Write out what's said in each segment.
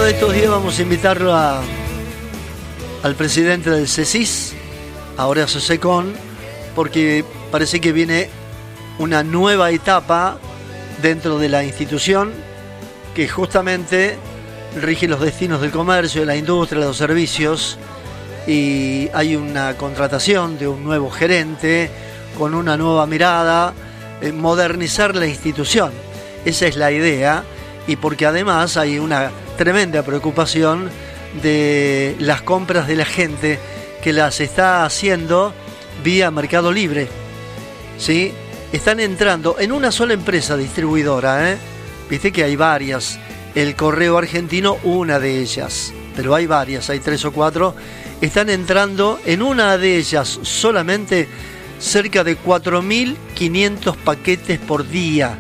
de estos días vamos a invitarlo al presidente del CESIS, a Horacio Secón, porque parece que viene una nueva etapa dentro de la institución que justamente rige los destinos del comercio, de la industria, de los servicios, y hay una contratación de un nuevo gerente con una nueva mirada, modernizar la institución. Esa es la idea, y porque además hay una tremenda preocupación de las compras de la gente que las está haciendo vía Mercado Libre, ¿sí? Están entrando en una sola empresa distribuidora, Viste que hay varias. El Correo Argentino, una de ellas, pero hay varias, hay 3 o 4. Están entrando en una de ellas solamente cerca de 4.500 paquetes por día.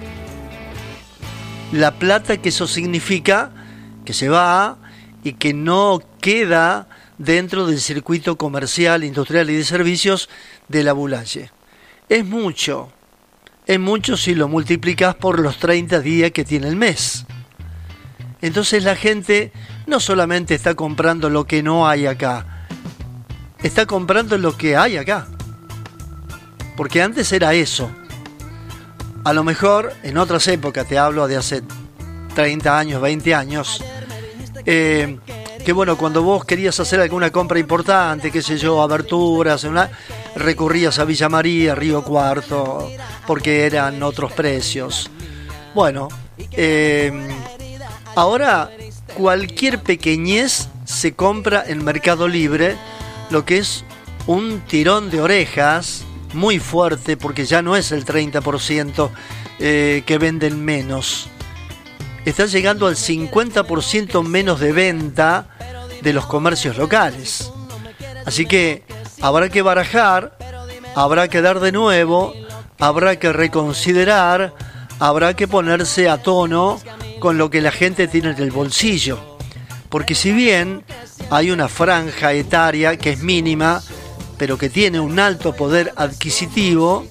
La plata que eso significa que se va y que no queda dentro del circuito comercial, industrial y de servicios de la Boulaye. Es mucho si lo multiplicas por los 30 días que tiene el mes. Entonces la gente no solamente está comprando lo que no hay acá, está comprando lo que hay acá. Porque antes era eso. A lo mejor en otras épocas, te hablo de hace 30 años, 20 años, que bueno, cuando vos querías hacer alguna compra importante, qué sé yo, aberturas, recurrías a Villa María, Río Cuarto, porque eran otros precios. Bueno, ahora cualquier pequeñez se compra en Mercado Libre, lo que es un tirón de orejas muy fuerte, porque ya no es el 30% que venden menos. Está llegando al 50% menos de venta de los comercios locales. Así que habrá que barajar, habrá que dar de nuevo, habrá que reconsiderar, habrá que ponerse a tono con lo que la gente tiene en el bolsillo. Porque si bien hay una franja etaria que es mínima, pero que tiene un alto poder adquisitivo,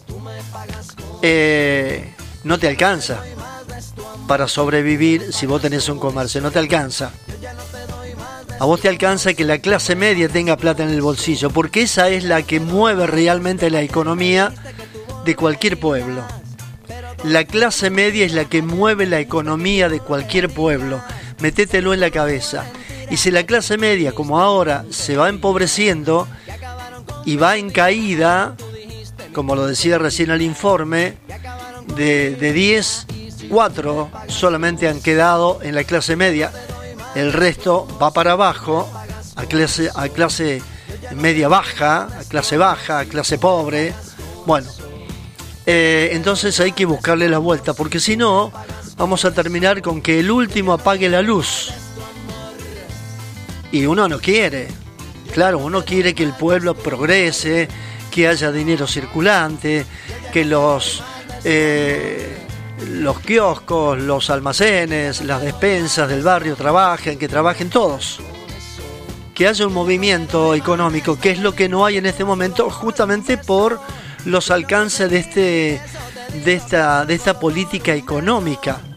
no te alcanza para sobrevivir. Si vos tenés un comercio, no te alcanza. A vos te alcanza que la clase media tenga plata en el bolsillo, porque esa es la que mueve realmente la economía de cualquier pueblo. La clase media es la que mueve la economía de cualquier pueblo. Metételo en la cabeza. Y si la clase media, como ahora, se va empobreciendo y va en caída, como lo decía recién el informe, de 10, 4 solamente han quedado en la clase media. El resto va para abajo, a clase media baja, a clase pobre. Bueno, entonces hay que buscarle la vuelta, porque si no, vamos a terminar con que el último apague la luz. Y uno no quiere. Claro, uno quiere que el pueblo progrese, que haya dinero circulante, que los kioscos, los almacenes, las despensas del barrio trabajen, que trabajen todos. Que haya un movimiento económico, que es lo que no hay en este momento, justamente por los alcances de esta política económica.